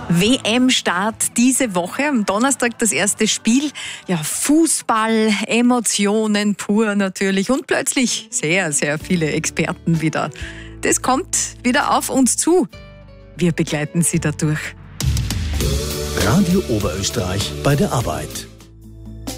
WM-Start diese Woche. Am Donnerstag das erste Spiel. Ja, Fußball, Emotionen pur natürlich. Und plötzlich sehr, sehr viele Experten wieder. Das kommt wieder auf uns zu. Wir begleiten Sie dadurch. Radio Oberösterreich bei der Arbeit.